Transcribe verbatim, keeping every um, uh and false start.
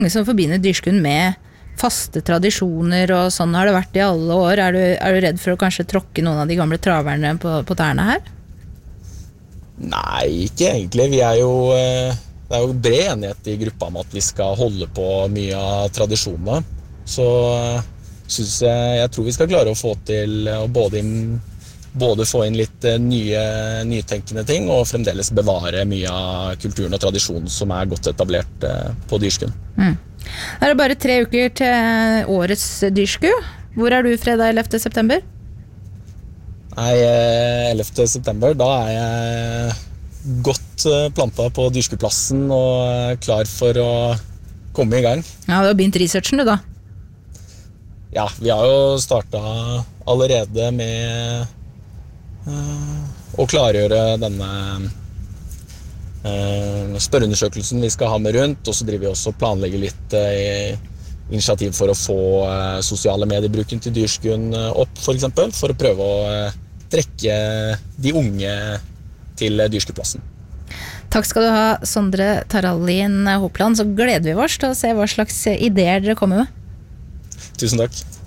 mange som forbinder Dyrskuen med faste tradisjoner, og sånn har det vært i alle år. Er du, er du redd for å kanskje tråkke noen av de gamle traverne på, på tærne her? Nei, ikke egentlig. Vi er jo, det er jo bred enighet i gruppa om at vi skal holde på mye av tradisjonene. Så synes jeg, jeg tror vi skal klare å få til å både, inn, både få inn litt nye, nytenkende ting, og fremdeles bevare mye av kulturen og tradisjonen som er godt etablert på Dyrskuen. Mm. Det er bare tre uker til årets Dyrsku. Hvor er du fredag ellevte september? Nei, ellevte september, da er jeg godt planta på Dyrskuplassen og klar for å komme i gang. Ja, du har begynt researchen du da? Ja, vi har jo startet allerede med uh, å klargjøre denne uh, spørreundersøkelsen vi skal ha med rundt, og så driver vi også og planlegger litt uh, initiativ for å få uh, sosiale mediebruken til Dyrskuen uh, opp, for eksempel, for å prøve å uh, trekke de unge til uh, Dyrskuplassen. Takk skal du ha, Sondre Tarallin Hopland. Så gleder vi oss til å se hva slags ideer dere kommer med. Tusen takk.